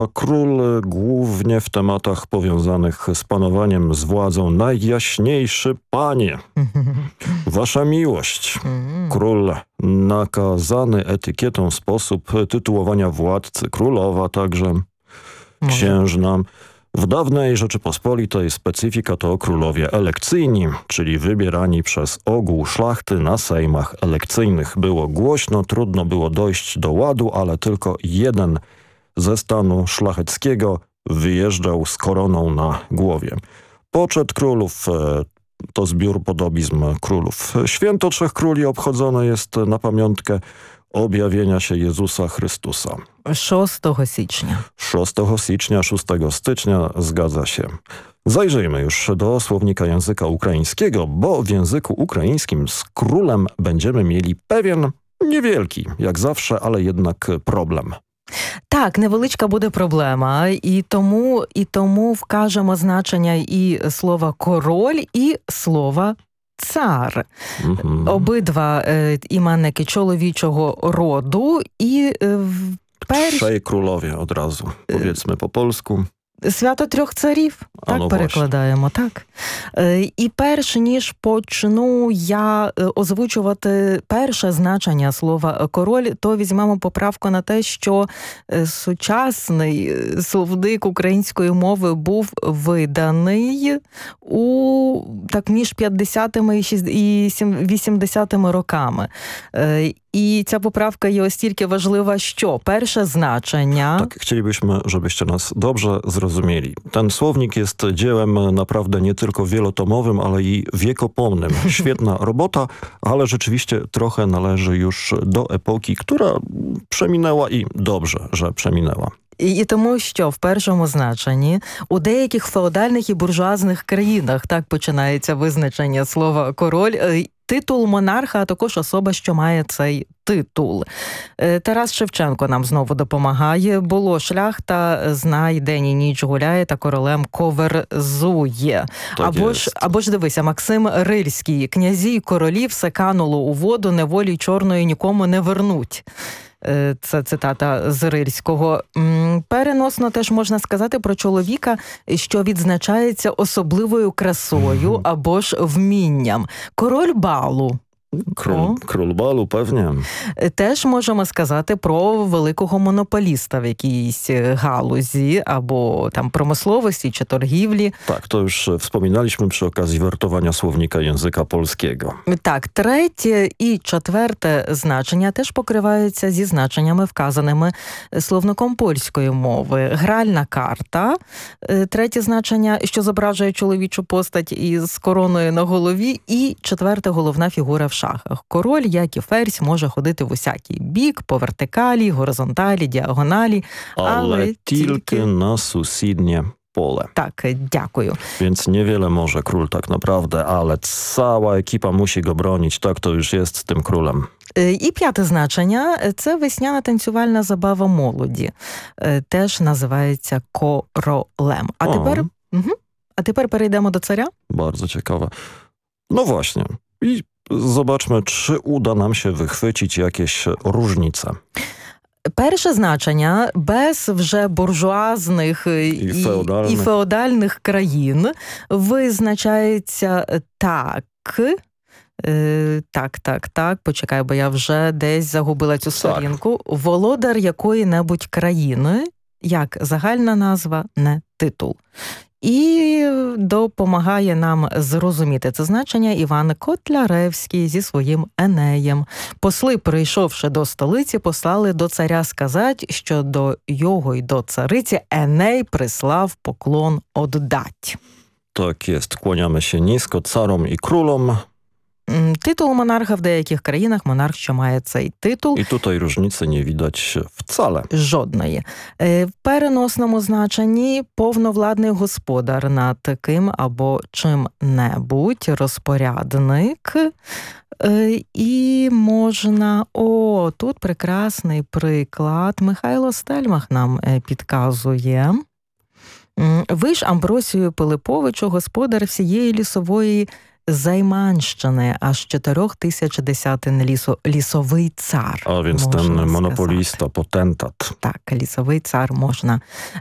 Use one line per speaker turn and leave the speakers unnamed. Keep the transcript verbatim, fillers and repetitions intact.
A król głównie w tematach powiązanych z panowaniem, z władzą. Najjaśniejszy panie, wasza miłość. Król nakazany etykietą sposób tytułowania władcy, królowa także, księżna. W dawnej Rzeczypospolitej specyfika to królowie elekcyjni, czyli wybierani przez ogół szlachty na sejmach elekcyjnych. Było głośno, trudno było dojść do ładu, ale tylko jeden ze stanu szlacheckiego wyjeżdżał z koroną na głowie. Poczet królów to zbiór podobizm królów. Święto Trzech Króli obchodzone jest na pamiątkę objawienia się Jezusa Chrystusa.
szóstego stycznia.
szóstego stycznia, szóstego stycznia, zgadza się. Zajrzyjmy już do słownika języka ukraińskiego, bo w języku ukraińskim z królem będziemy mieli pewien, niewielki, jak zawsze, ale jednak problem.
Так, невеличка буде проблема, і тому, і тому вкажемо значення і слова «король», і слова «цар».
Mhm.
Обидва е, іменники чоловічого роду, і е, перш...
Trzej królowie od razu, powiedzmy po polsku.
Свято трьох царів, так
ну,
перекладаємо, так. Е, і перш ніж почну я озвучувати перше значення слова «король», то візьмемо поправку на те, що сучасний словник української мови був виданий у так між п'ятдесятими і вісімдесятими роками. Е, I ця poprawka jest o stільки важлива, що перше значення...
Tak, chcielibyśmy, żebyście nas dobrze zrozumieli. Ten słownik jest dziełem naprawdę nie tylko wielotomowym, ale i wiekopomnym. Świetna robota, ale rzeczywiście trochę należy już do epoki, która przeminęła i dobrze, że przeminęła.
І тому, що в першому значенні у деяких феодальних і буржуазних країнах так починається визначення слова «король», титул монарха, а також особа, що має цей титул. Тарас Шевченко нам знову допомагає. Було шляхта, знай, день і ніч гуляє та королем коверзує. Або ж, або ж дивися, Максим Рильський. Князі й королі все кануло у воду, неволі чорної нікому не вернуть. Це цитата з Рильського. Переносно теж можна сказати про чоловіка, що відзначається особливою красою або ж вмінням. Король балу.
Król, król balu, pewnie.
Теж можемо сказати про великого монополіста в якійсь галузі або там pромисловості чи торгівлі.
Tak, to już wspominaliśmy przy okazji wertowania słownika języka polskiego.
Так, третє і четверте значення теж покриваються зі значеннями, вказаними словником польської мови. Гральна карта, третє значення, що зображує чоловічу постать із короною на голові, і четверте, головна фігура в шахах. Король, як і ферзь, може ходити в усякий бік, по вертикалі, горизонталі, діагоналі,
ale, ale тільки na сусіднє pole.
Tak, дякую.
Więc niewiele może król tak naprawdę, ale cała ekipa musi go bronić. Tak to już jest z tym królem.
І п'яте значення – це весняна танцювальна забава молоді. Теж називається королем. А тепер, угу. а тепер перейдемо до царя.
Bardzo ciekawe. No właśnie. I zobaczmy, czy uda nam się wychwycić jakieś różnice.
Перше значення без вже буржуазних і,
і, феодальних.
і феодальних країн визначається так. Е, так, так, так, почекай, бо я вже десь загубила цю сторінку. Володар якої-небудь країни, як загальна назва, не титул. І допомагає нам зрозуміти це значення Іван Котляревський зі своїм Енеєм. Посли, прийшовши до столиці, послали до царя сказати, що до його й до цариці Еней прислав поклон оддать.
Так jest, kłaniamy się nisko carom i królom.
Tytuł monarcha w деяких країнах, монарх, що має цей титул.
I tutaj różnicy nie widać wcale.
Жодної. В переносному значенні повновладний господар над ким або чим-небудь, розпорядник. І можна... О, тут прекрасний приклад. Михайло Стельмах нам підказує. Ви ж, Амбросію Пилиповичу, господар всієї лісової Займанщини, аж чотирьох тисяч десятин лісу, лісовий цар.
A więc
можна
ten
сказати.
monopolista, potentat.
Так, лісовий цар можна